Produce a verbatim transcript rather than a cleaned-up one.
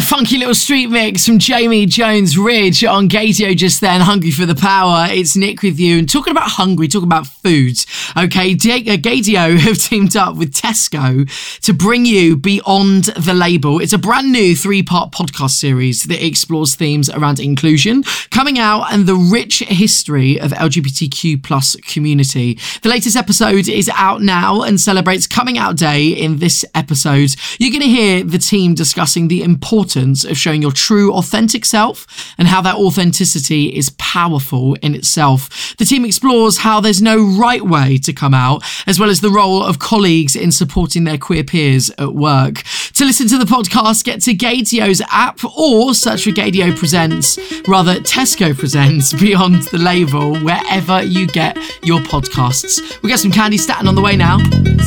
funky little street mix from Jamie Jones Ridge on Gaydio just then, Hungry for the Power. It's Nick with you, and talking about hungry, talking about foods. Okay, Gaydio have teamed up with Tesco to bring you Beyond the Label. It's a brand new three-part podcast series that explores themes around inclusion, coming out, and the rich history of L G B T Q plus community. The latest episode is out now and celebrates Coming Out Day. In this episode, you're going to hear the team discussing the importance of showing your true, authentic self and how that authenticity is powerful in itself. The team explores how there's no right way to come out, as well as the role of colleagues in supporting their queer peers at work. To listen to the podcast, get to Gaydio's app or search for Gaydio Presents, rather Tesco Presents Beyond the Label, wherever you get your podcasts. We got some Candy Staton on the way now.